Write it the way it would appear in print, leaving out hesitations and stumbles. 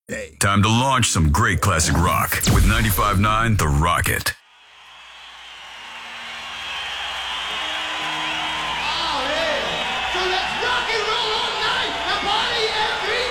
Time to launch some great classic rock with 95.9 The Rocket. Oh, yeah. So let's rock and roll on.